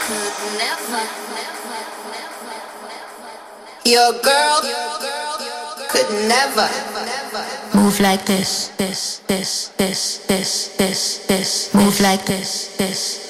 Your girl could never move like this, this, this, this, this, this, this. Move like this, this.